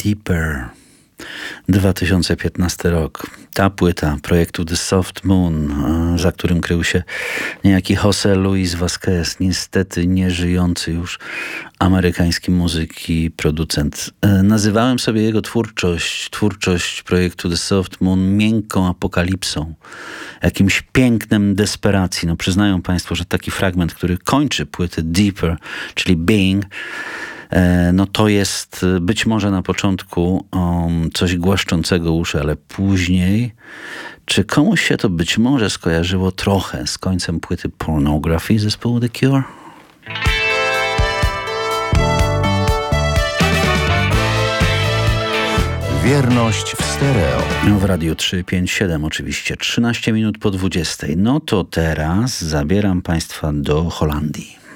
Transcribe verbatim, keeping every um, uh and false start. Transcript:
Deeper. dwa tysiące piętnasty rok. Ta płyta projektu The Soft Moon, za którym krył się niejaki José Luis Vázquez, niestety nieżyjący już amerykański muzyk i producent. Nazywałem sobie jego twórczość, twórczość projektu The Soft Moon miękką apokalipsą, jakimś pięknem desperacji. No przyznają państwo, że taki fragment, który kończy płytę Deeper, czyli Being, no to jest być może na początku um, coś głaszczącego uszy, ale później, czy komuś się to być może skojarzyło trochę z końcem płyty Pornography zespołu The Cure? Wierność w stereo. No w Radiu trzysta pięćdziesiąt siedem oczywiście, trzynaście minut po dwudziestej. No to teraz zabieram państwa do Holandii.